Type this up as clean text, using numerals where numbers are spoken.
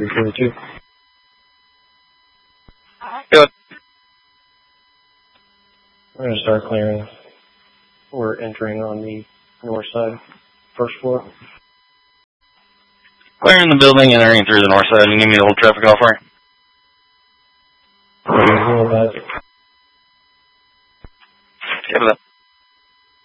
342. Good. We're going to start clearing. We're entering on the north side, first floor. Clearing the building, entering through the north side. You need me to hold traffic off for you? Roll that. Give it up.